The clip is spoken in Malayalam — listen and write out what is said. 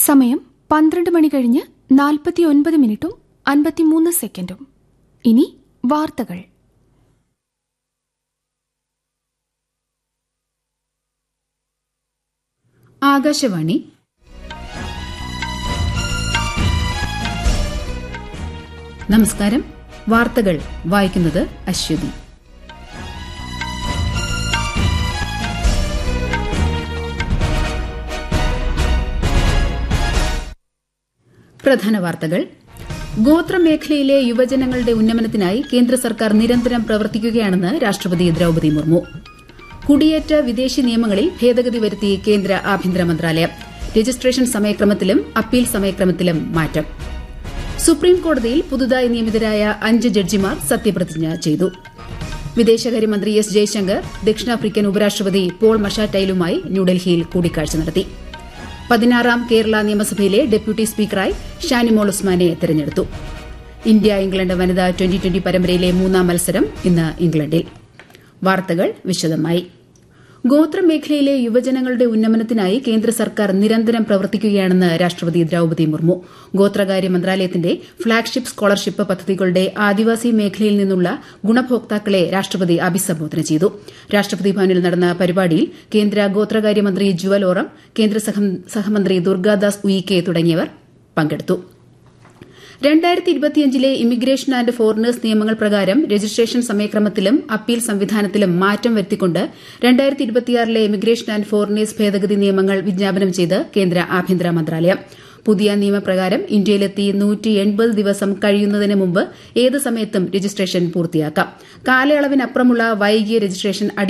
സമയം 12 മണി കഴിഞ്ഞ് 49 മിനിറ്റും 53 സെക്കൻഡും. ഇനി വാർത്തകൾ. ആകാശവാണി. നമസ്കാരം. വാർത്തകൾ വായിക്കുന്നത് അശ്വതി. പ്രധാന വാർത്തകൾ. ഗോത്രമേഖലയിലെ യുവജനങ്ങളുടെ ഉന്നമനത്തിനായി കേന്ദ്ര സർക്കാർ നിരന്തരം പ്രവർത്തിക്കുകയാണെന്ന് രാഷ്ട്രപതി ദ്രൌപദി മുർമു. കുടിയേറ്റ വിദേശി നിയമങ്ങളിൽ ഭേദഗതി വരുത്തി കേന്ദ്ര ആഭ്യന്തര മന്ത്രാലയം. രജിസ്ട്രേഷൻ സമയക്രമത്തിലും അപ്പീൽ സമയക്രമത്തിലും മാറ്റം. സുപ്രീംകോടതിയിൽ പുതുതായി നിയമിതരായ 5 ജഡ്ജിമാർ സത്യപ്രതിജ്ഞ ചെയ്തു. വിദേശകാര്യമന്ത്രി എസ് ജയശങ്കർ ദക്ഷിണാഫ്രിക്കൻ ഉപരാഷ്ട്രപതി പോൾ മഷാറ്റൈലുമായി ന്യൂഡൽഹിയിൽ കൂടിക്കാഴ്ച നടത്തി. 16ാം കേരള നിയമസഭയിലെ ഡെപ്യൂട്ടി സ്പീക്കറായി ഷാനിമോൾ ഉസ്മാനെ തെരഞ്ഞെടുത്തു. ഇന്ത്യ ഇംഗ്ലണ്ട് വനിതാ ട്വന്റി പരമ്പരയിലെ 3ാം മത്സരം ഇന്ന് ഇംഗ്ലണ്ടിൽ. വാർത്തകൾ വിശദമായി. ഗോത്രമേഖലയിലെ യുവജനങ്ങളുടെ ഉന്നമനത്തിനായി കേന്ദ്ര സർക്കാർ നിരന്തരം പ്രവർത്തിക്കുകയാണെന്ന് രാഷ്ട്രപതി ദ്രൌപദി മുർമു. ഗോത്രകാര്യ മന്ത്രാലയത്തിന്റെ ഫ്ളാഗ്ഷിപ്പ് സ്കോളർഷിപ്പ് പദ്ധതികളുടെ ആദിവാസി മേഖലയിൽ നിന്നുള്ള ഗുണഭോക്താക്കളെ രാഷ്ട്രപതി അഭിസംബോധന ചെയ്തു. രാഷ്ട്രപതി ഭവനിൽ നടന്ന പരിപാടിയിൽ കേന്ദ്ര ഗോത്രകാര്യമന്ത്രി ജുവൽ ഓറം, കേന്ദ്ര സഹമന്ത്രി ദുർഗാദാസ് ഉയിക്കെ തുടങ്ങിയവർ പങ്കെടുത്തു. 2025ലെ ഇമിഗ്രേഷൻ ആന്റ് ഫോറിനേഴ്സ് നിയമങ്ങൾ പ്രകാരം രജിസ്ട്രേഷൻ സമയക്രമത്തിലും അപ്പീൽ സംവിധാനത്തിലും മാറ്റം വരുത്തിക്കൊണ്ട് 2026ലെ ഇമിഗ്രേഷൻ ആന്റ് ഫോറിനേഴ്സ് ഭേദഗതി നിയമങ്ങൾ വിജ്ഞാപനം ചെയ്ത് കേന്ദ്ര ആഭ്യന്തര മന്ത്രാലയം. പുതിയ നിയമപ്രകാരം ഇന്ത്യയിലെത്തി 180 ദിവസം കഴിയുന്നതിന് മുമ്പ് ഏത് സമയത്തും രജിസ്ട്രേഷൻ പൂർത്തിയാക്കാം. കാലയളവിനപ്പുറമുള്ള വൈകിയ രജിസ്ട്രേഷൻ